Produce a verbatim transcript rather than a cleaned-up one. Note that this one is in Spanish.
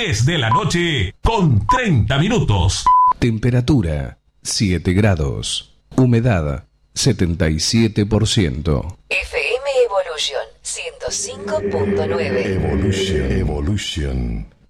diez de la noche con treinta minutos. Temperatura siete grados. Humedad setenta y siete por ciento. F M Evolution ciento cinco punto nueve. Evolution. Evolution.